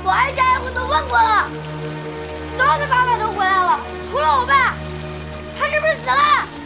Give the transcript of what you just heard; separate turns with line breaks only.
外家我都问过了，所有的爸爸都回来了，除了我爸，他是不是死了？